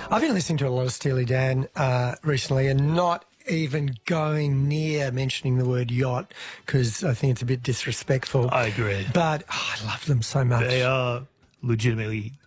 I've been listening to a lot of Steely Dan recently and not even going near mentioning the word yacht because I think it's a bit disrespectful. I agree. But I love them so much. They are legitimately